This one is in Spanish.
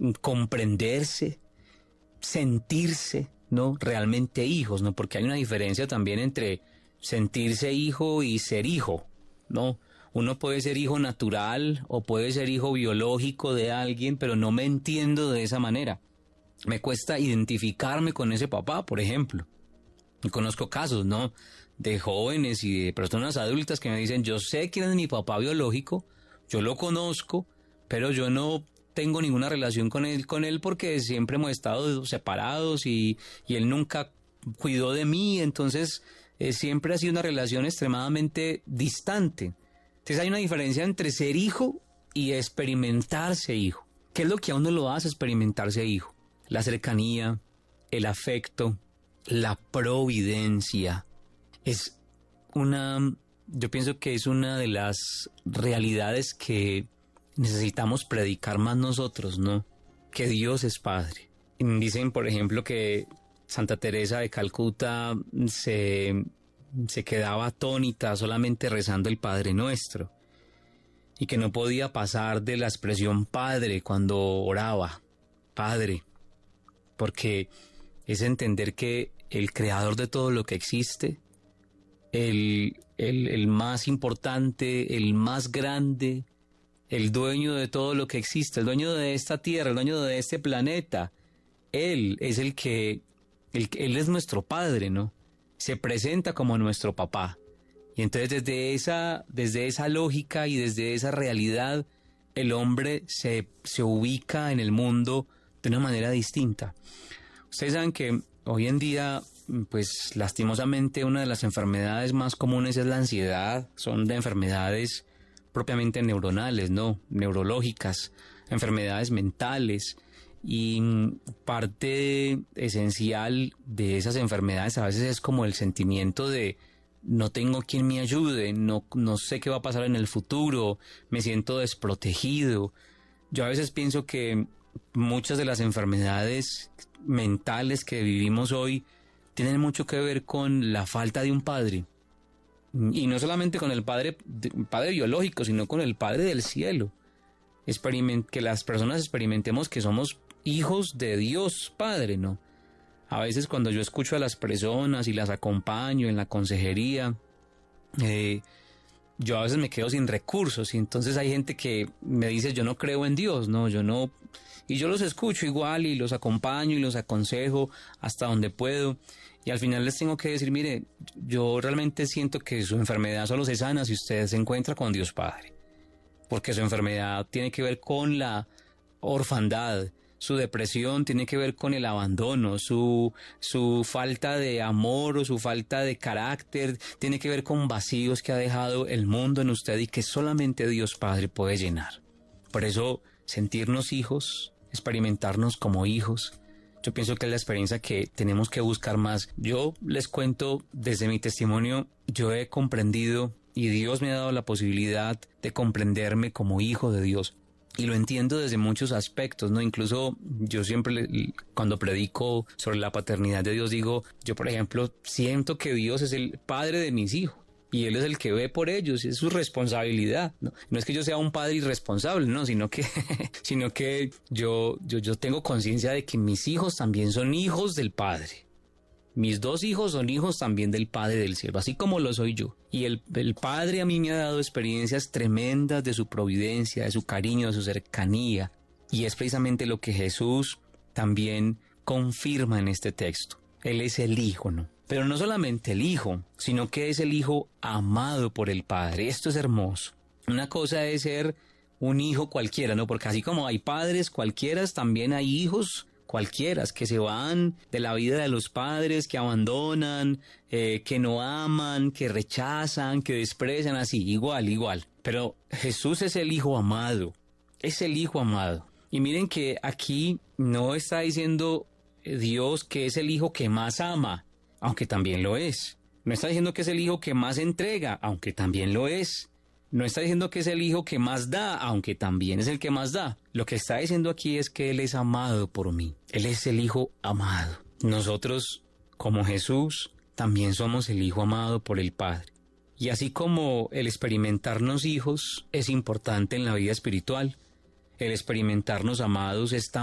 comprenderse, sentirse, ¿no? Realmente hijos, ¿no? Porque hay una diferencia también entre sentirse hijo y ser hijo, ¿no? Uno puede ser hijo natural o puede ser hijo biológico de alguien, pero no me entiendo de esa manera. Me cuesta identificarme con ese papá, por ejemplo. Y conozco casos, ¿no? De jóvenes y de personas adultas que me dicen, yo sé quién es mi papá biológico, yo lo conozco, pero yo no tengo ninguna relación con él porque siempre hemos estado separados y él nunca cuidó de mí, entonces siempre ha sido una relación extremadamente distante. Entonces hay una diferencia entre ser hijo y experimentarse hijo. ¿Qué es lo que a uno lo hace experimentarse hijo? La cercanía, el afecto, la providencia. Yo pienso que es una de las realidades que necesitamos predicar más nosotros, ¿no? Que Dios es Padre. Dicen, por ejemplo, que Santa Teresa de Calcuta se quedaba atónita solamente rezando el Padre Nuestro y que no podía pasar de la expresión Padre cuando oraba, Padre, porque es entender que el creador de todo lo que existe, el más importante, el más grande, el dueño de todo lo que existe, el dueño de esta tierra, el dueño de este planeta, Él es Él es nuestro Padre, ¿no? Se presenta como nuestro papá. Y entonces desde esa lógica y desde esa realidad, el hombre se ubica en el mundo de una manera distinta. Ustedes saben que hoy en día, pues lastimosamente, una de las enfermedades más comunes es la ansiedad. Son de enfermedades propiamente neuronales, ¿no? Neurológicas, enfermedades mentales. Y parte esencial de esas enfermedades a veces es como el sentimiento de no tengo quien me ayude, no sé qué va a pasar en el futuro, me siento desprotegido. Yo a veces pienso que muchas de las enfermedades mentales que vivimos hoy tienen mucho que ver con la falta de un padre. Y no solamente con el padre biológico, sino con el Padre del cielo. Que las personas experimentemos que somos hijos de Dios Padre, ¿no? A veces cuando yo escucho a las personas y las acompaño en la consejería, yo a veces me quedo sin recursos y entonces hay gente que me dice yo no creo en Dios, no, yo no, y yo los escucho igual y los acompaño y los aconsejo hasta donde puedo y al final les tengo que decir, mire, yo realmente siento que su enfermedad solo se sana si usted se encuentra con Dios Padre, porque su enfermedad tiene que ver con la orfandad, su depresión tiene que ver con el abandono, su falta de amor o su falta de carácter tiene que ver con vacíos que ha dejado el mundo en usted y que solamente Dios Padre puede llenar. Por eso, sentirnos hijos, experimentarnos como hijos, yo pienso que es la experiencia que tenemos que buscar más. Yo les cuento desde mi testimonio, yo he comprendido y Dios me ha dado la posibilidad de comprenderme como hijo de Dios. Y lo entiendo desde muchos aspectos, ¿no? Incluso yo siempre cuando predico sobre la paternidad de Dios digo, yo por ejemplo siento que Dios es el padre de mis hijos y Él es el que ve por ellos, es su responsabilidad, ¿no? No es que yo sea un padre irresponsable, no, sino que yo tengo conciencia de que mis hijos también son hijos del Padre. Mis dos hijos son hijos también del Padre del cielo, así como lo soy yo. Y el Padre a mí me ha dado experiencias tremendas de su providencia, de su cariño, de su cercanía. Y es precisamente lo que Jesús también confirma en este texto. Él es el Hijo, ¿no? Pero no solamente el Hijo, sino que es el Hijo amado por el Padre. Esto es hermoso. Una cosa es ser un hijo cualquiera, ¿no? Porque así como hay padres cualquiera, también hay hijos cualquiera, que se van de la vida de los padres, que abandonan, que no aman, que rechazan, que desprecian, así, igual. Pero Jesús es el Hijo amado, es el Hijo amado. Y miren que aquí no está diciendo Dios que es el Hijo que más ama, aunque también lo es. No está diciendo que es el Hijo que más entrega, aunque también lo es. No está diciendo que es el Hijo que más da, aunque también es el que más da. Lo que está diciendo aquí es que Él es amado por mí. Él es el Hijo amado. Nosotros, como Jesús, también somos el Hijo amado por el Padre. Y así como el experimentarnos hijos es importante en la vida espiritual, el experimentarnos amados es